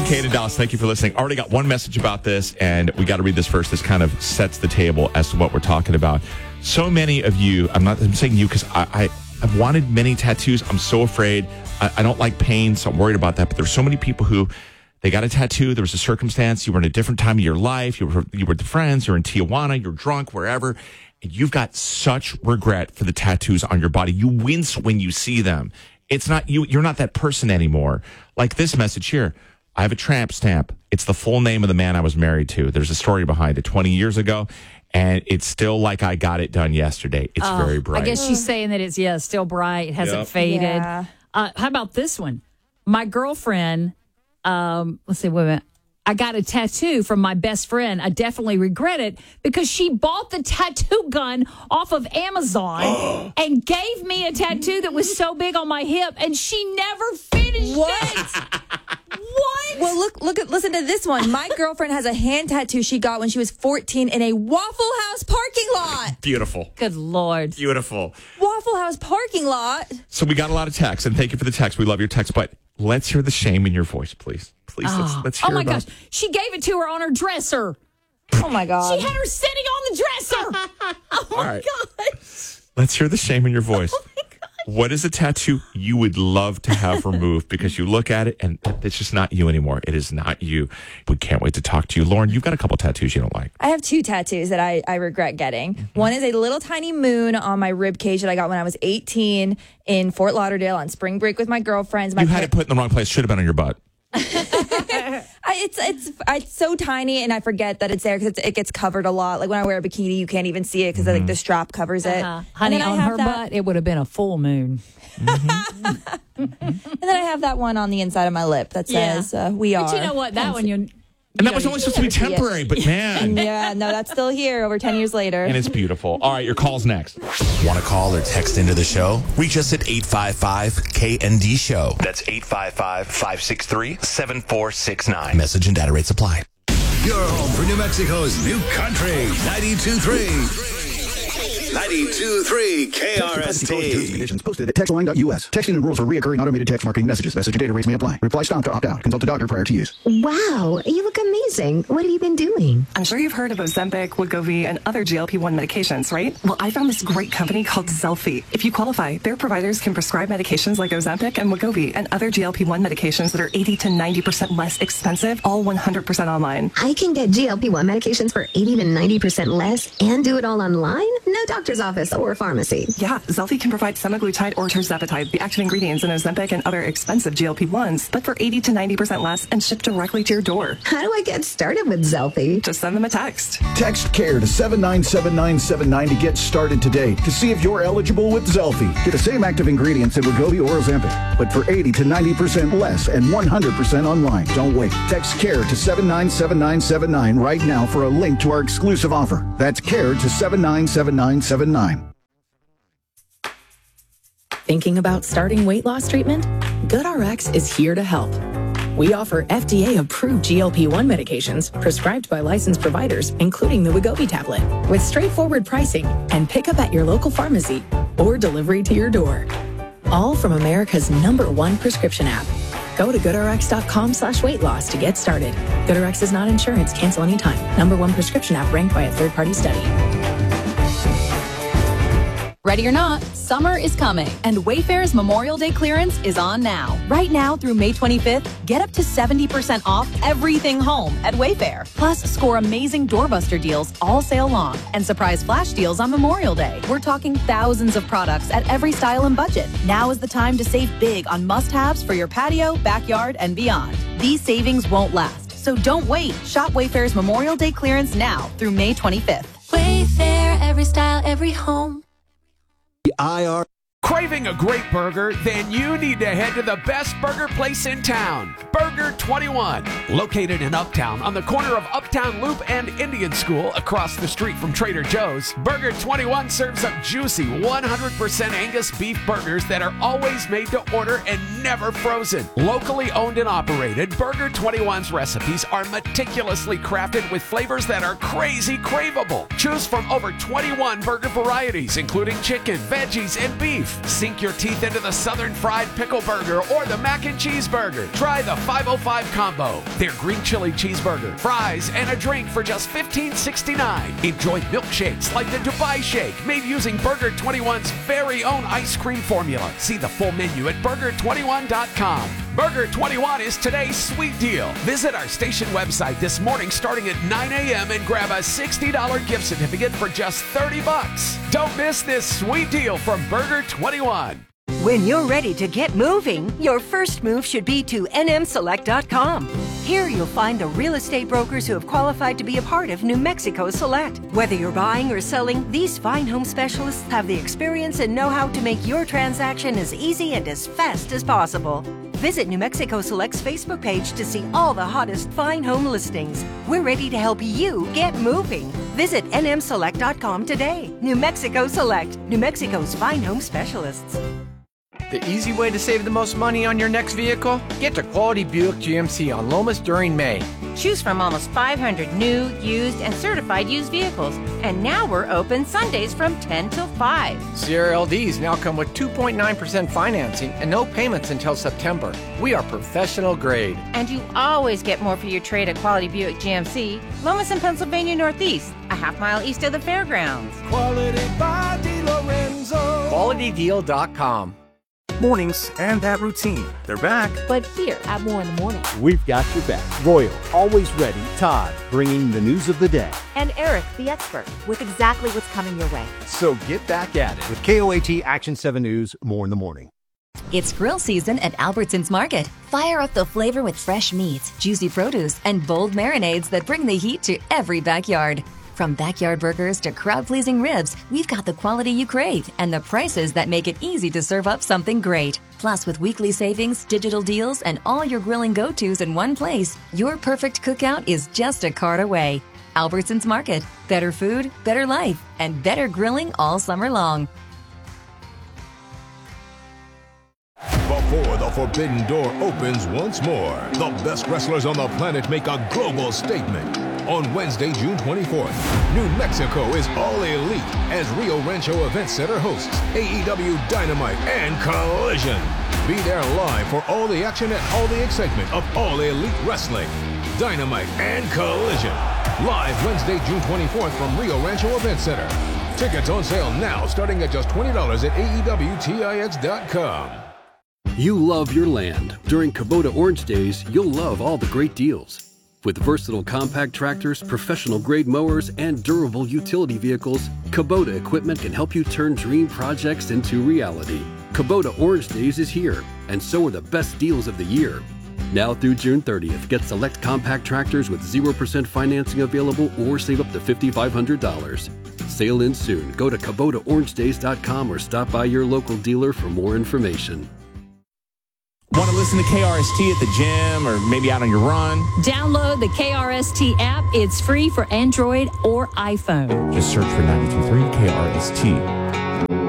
Kate in Dallas, thank you for listening. Already got one message about this, and we got to read this first. This kind of sets the table as to what we're talking about. So many of you, I'm saying you because I've wanted many tattoos. I'm so afraid. I don't like pain, so I'm worried about that. But there's so many people who, they got a tattoo. There was a circumstance. You were in a different time of your life. You were with friends. You're in Tijuana. You're drunk, wherever. And you've got such regret for the tattoos on your body. You wince when you see them. It's not you. You're not that person anymore. Like this message here. I have a tramp stamp. It's the full name of the man I was married to. There's a story behind it 20 years ago. And it's still like I got it done yesterday. It's very bright. I guess she's saying that it's, still bright. It hasn't faded. Yeah. How about this one? My girlfriend, let's see, wait a minute. I got a tattoo from my best friend. I definitely regret it because she bought the tattoo gun off of Amazon and gave me a tattoo that was so big on my hip, and she never finished it. What? Well, listen to this one. My girlfriend has a hand tattoo she got when she was 14 in a Waffle House parking lot. Beautiful. Good Lord. Beautiful. Waffle House parking lot. So we got a lot of texts, and thank you for the text. We love your text, but let's hear the shame in your voice, please. Please, let's hear Oh, my about... gosh. She gave it to her on her dresser. Oh, my God. She had her sitting on the dresser. Oh, my right. gosh. Let's hear the shame in your voice. Oh, my gosh. What is a tattoo you would love to have removed because you look at it and it's just not you anymore? It is not you. We can't wait to talk to you. Lauren, you've got a couple tattoos you don't like. I have 2 tattoos that I regret getting. Mm-hmm. One is a little tiny moon on my rib cage that I got when I was 18 in Fort Lauderdale on spring break with my girlfriends. You had it put in the wrong place. Should have been on your butt. It's so tiny, and I forget that it's there because it gets covered a lot. Like when I wear a bikini, you can't even see it because like the strap covers it. Honey, on her butt, it would have been a full moon. Mm-hmm. And then I have that one on the inside of my lip that says "We are." But you know what? That one you. And that was only supposed to be temporary, but man. Yeah, no, that's still here over 10 years later. And it's beautiful. All right, your call's next. Want to call or text into the show? Reach us at 855-KND Show. That's 855-563-7469. Message and data rates apply. Your home for New Mexico's new country, 92.3. 92.3 KRST. Conditions posted at textline.us. Texting and rules for reoccurring automated text marketing messages. Message and data rates may apply. Reply stop to opt out. Consult a doctor prior to use. Wow, you look amazing. What have you been doing? I'm sure you've heard of Ozempic, Wegovy, and other GLP-1 medications, right? Well, I found this great company called Zelfie. If you qualify, their providers can prescribe medications like Ozempic and Wegovy and other GLP-1 medications that are 80 to 90% less expensive, all 100% online. I can get GLP-1 medications for 80 to 90% less and do it all online? No doctor's office or pharmacy. Yeah, Zelfie can provide semaglutide or tirzepatide, the active ingredients in Ozempic and other expensive GLP-1s, but for 80 to 90% less and shipped directly to your door. How do I get started with Zelfie? Just send them a text. Text CARE to 797979 to get started today to see if you're eligible with Zelfie. Get the same active ingredients in Wegovy or Ozempic, but for 80 to 90% less and 100% online. Don't wait. Text CARE to 797979 right now for a link to our exclusive offer. That's CARE to 797979. Thinking about starting weight loss treatment? GoodRx is here to help. We offer FDA-approved GLP-1 medications prescribed by licensed providers, including the Wegovy tablet, with straightforward pricing and pickup at your local pharmacy or delivery to your door. All from America's #1 prescription app. Go to goodrx.com/weight loss to get started. GoodRx is not insurance. Cancel anytime. #1 prescription app ranked by a third-party study. Ready or not, summer is coming, and Wayfair's Memorial Day clearance is on now. Right now through May 25th, get up to 70% off everything home at Wayfair. Plus, score amazing doorbuster deals all sale long and surprise flash deals on Memorial Day. We're talking thousands of products at every style and budget. Now is the time to save big on must-haves for your patio, backyard, and beyond. These savings won't last, so don't wait. Shop Wayfair's Memorial Day clearance now through May 25th. Wayfair, every style, every home. IR. Craving a great burger? Then you need to head to the best burger place in town, Burger 21. Located in Uptown on the corner of Uptown Loop and Indian School across the street from Trader Joe's, Burger 21 serves up juicy 100% Angus beef burgers that are always made to order and never frozen. Locally owned and operated, Burger 21's recipes are meticulously crafted with flavors that are crazy craveable. Choose from over 21 burger varieties, including chicken, veggies, and beef. Sink your teeth into the Southern Fried Pickle Burger or the Mac and Cheese Burger. Try the 505 Combo. Their green chili cheeseburger, fries, and a drink for just $15.69. Enjoy milkshakes like the Dubai Shake, made using Burger 21's very own ice cream formula. See the full menu at burger21.com. Burger 21 is today's sweet deal. Visit our station website this morning starting at 9 a.m. and grab a $60 gift certificate for just $30. Don't miss this sweet deal from Burger 21. When you're ready to get moving, your first move should be to nmselect.com. Here you'll find the real estate brokers who have qualified to be a part of New Mexico Select. Whether you're buying or selling, these fine home specialists have the experience and know-how to make your transaction as easy and as fast as possible. Visit New Mexico Select's Facebook page to see all the hottest fine home listings. We're ready to help you get moving. Visit nmselect.com today. New Mexico Select, New Mexico's fine home specialists. The easy way to save the most money on your next vehicle? Get to Quality Buick GMC on Lomas during May. Choose from almost 500 new, used, and certified used vehicles. And now we're open Sundays from 10 till 5. Sierra LDs now come with 2.9% financing and no payments until September. We are professional grade. And you always get more for your trade at Quality Buick GMC, Lomas and Pennsylvania Northeast, a half-mile east of the fairgrounds. Quality by DeLorenzo. QualityDeal.com. Mornings and that routine. They're back. But here at More in the Morning, we've got your back. Royal, always ready. Todd, bringing the news of the day. And Eric, the expert, with exactly what's coming your way. So get back at it with KOAT Action 7 News, More in the Morning. It's grill season at Albertsons Market. Fire up the flavor with fresh meats, juicy produce, and bold marinades that bring the heat to every backyard. From backyard burgers to crowd-pleasing ribs, we've got the quality you crave and the prices that make it easy to serve up something great. Plus, with weekly savings, digital deals, and all your grilling go-tos in one place, your perfect cookout is just a cart away. Albertsons Market. Better food, better life, and better grilling all summer long. Before the forbidden door opens once more, the best wrestlers on the planet make a global statement. On Wednesday, June 24th, New Mexico is all elite as Rio Rancho Event Center hosts AEW Dynamite and Collision. Be there live for all the action and all the excitement of All Elite Wrestling. Dynamite and Collision. Live Wednesday, June 24th from Rio Rancho Event Center. Tickets on sale now starting at just $20 at AEWTIX.com. You love your land. During Kubota Orange Days, you'll love all the great deals. With versatile compact tractors, professional-grade mowers, and durable utility vehicles, Kubota equipment can help you turn dream projects into reality. Kubota Orange Days is here, and so are the best deals of the year. Now through June 30th, get select compact tractors with 0% financing available or save up to $5,500. Sale ends soon. Go to KubotaOrangeDays.com or stop by your local dealer for more information. Want to listen to KRST at the gym or maybe out on your run? Download the KRST app. It's free for Android or iPhone. Just search for 92.3 KRST.